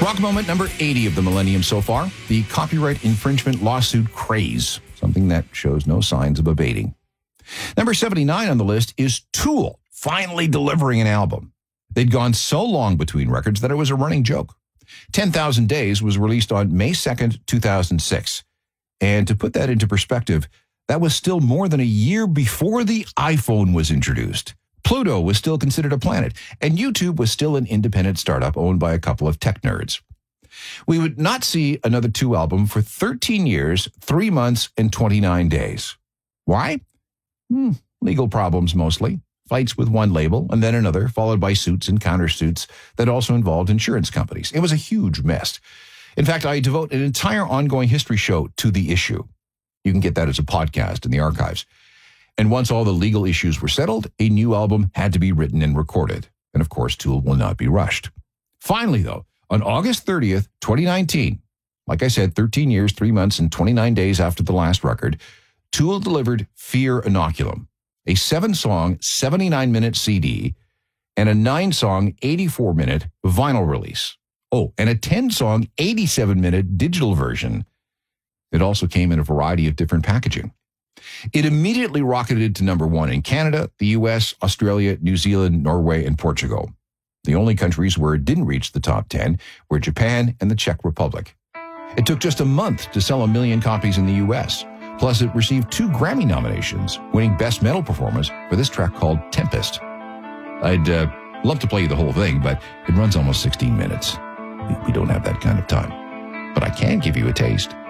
Rock moment number 80 of the millennium so far, the copyright infringement lawsuit craze, something that shows no signs of abating. Number 79 on the list is Tool, finally delivering an album. They'd gone so long between records that it was a running joke. 10,000 Days was released on May 2nd, 2006. And to put that into perspective, that was still more than a year before the iPhone was introduced. Pluto was still considered a planet, and YouTube was still an independent startup owned by a couple of tech nerds. We would not see another Tool album for 13 years, 3 months, and 29 days. Why? Legal problems mostly. Fights with one label and then another, followed by suits and countersuits that also involved insurance companies. It was a huge mess. In fact, I devote an entire ongoing history show to the issue. You can get that as a podcast in the archives. And once all the legal issues were settled, a new album had to be written and recorded. And of course, Tool will not be rushed. Finally, though, on August 30th, 2019, like I said, 13 years, 3 months, and 29 days after the last record, Tool delivered Fear Inoculum, a 7-song, 79-minute CD, and a 9-song, 84-minute vinyl release. Oh, and a 10-song, 87-minute digital version. It also came in a variety of different packaging. It immediately rocketed to number 1 in Canada, the US, Australia, New Zealand, Norway, and Portugal. The only countries where it didn't reach the top 10 were Japan and the Czech Republic. It took just a month to sell 1 million copies in the US. Plus, it received 2 Grammy nominations, winning Best Metal Performance for this track called Tempest. I'd love to play you the whole thing, but it runs almost 16 minutes. We don't have that kind of time. But I can give you a taste.